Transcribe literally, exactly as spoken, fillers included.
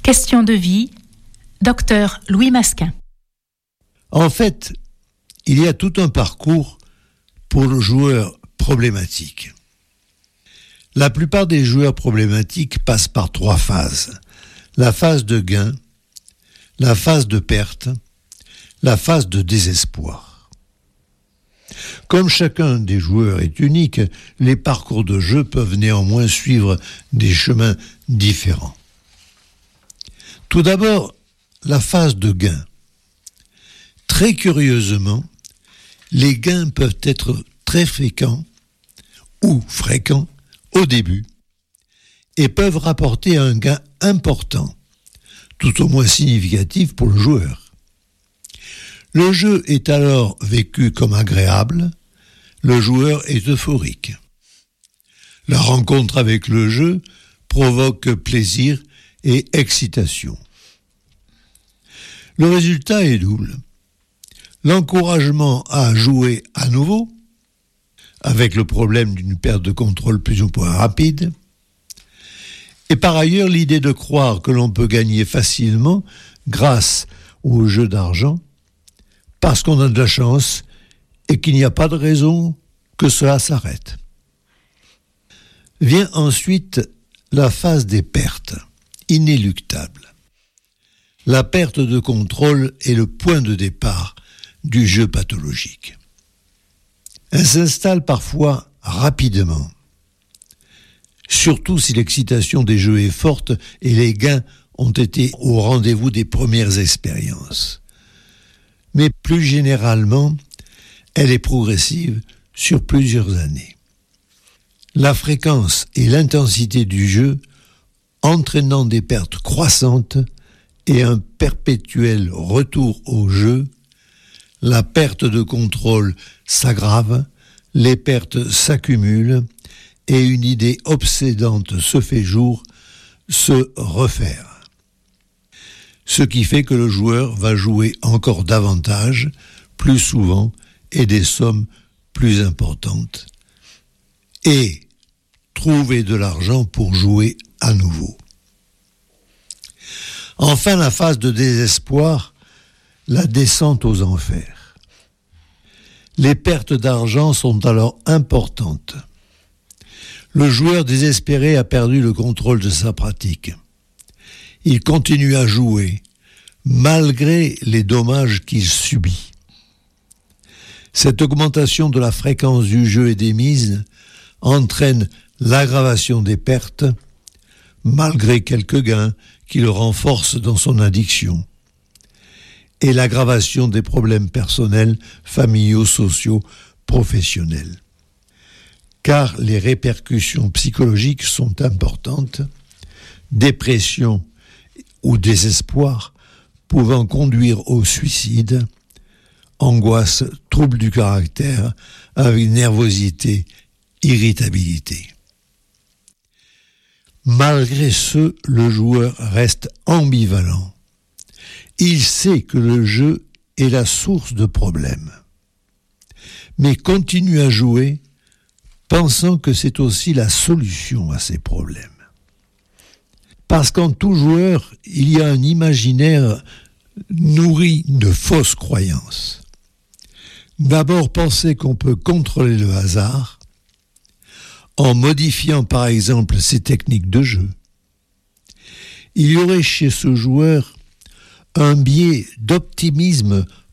Question de vie, docteur Louis Masquin. En fait, il y a tout un parcours pour le joueur problématique. La plupart des joueurs problématiques passent par trois phases. La phase de gain, la phase de perte, la phase de désespoir. Comme chacun des joueurs est unique, les parcours de jeu peuvent néanmoins suivre des chemins différents. Tout d'abord, la phase de gain. Très curieusement, les gains peuvent être très fréquents ou fréquents au début et peuvent rapporter un gain important, tout au moins significatif pour le joueur. Le jeu est alors vécu comme agréable, le joueur est euphorique. La rencontre avec le jeu provoque plaisir et excitation. Le résultat est double. L'encouragement à jouer à nouveau, avec le problème d'une perte de contrôle plus ou moins rapide, et par ailleurs l'idée de croire que l'on peut gagner facilement grâce au jeu d'argent, parce qu'on a de la chance et qu'il n'y a pas de raison que cela s'arrête. Vient ensuite la phase des pertes, inéluctable. La perte de contrôle est le point de départ du jeu pathologique. Elle s'installe parfois rapidement, surtout si l'excitation des jeux est forte et les gains ont été au rendez-vous des premières expériences. Mais plus généralement, elle est progressive sur plusieurs années. La fréquence et l'intensité du jeu entraînant des pertes croissantes et un perpétuel retour au jeu, la perte de contrôle s'aggrave, les pertes s'accumulent et une idée obsédante se fait jour, se refaire. Ce qui fait que le joueur va jouer encore davantage, plus souvent et des sommes plus importantes et trouver de l'argent pour jouer à nouveau. Enfin, la phase de désespoir, la descente aux enfers. Les pertes d'argent sont alors importantes. Le joueur désespéré a perdu le contrôle de sa pratique. Il continue à jouer, malgré les dommages qu'il subit. Cette augmentation de la fréquence du jeu et des mises entraîne l'aggravation des pertes, malgré quelques gains qui le renforcent dans son addiction, et l'aggravation des problèmes personnels, familiaux, sociaux, professionnels. Car les répercussions psychologiques sont importantes, dépression ou désespoir pouvant conduire au suicide, angoisse, troubles du caractère, avec nervosité, irritabilité. Malgré ce, le joueur reste ambivalent. Il sait que le jeu est la source de problèmes, mais continue à jouer pensant que c'est aussi la solution à ces problèmes. Parce qu'en tout joueur, il y a un imaginaire nourri de fausses croyances. D'abord, penser qu'on peut contrôler le hasard en modifiant par exemple ses techniques de jeu. Il y aurait chez ce joueur un biais d'optimisme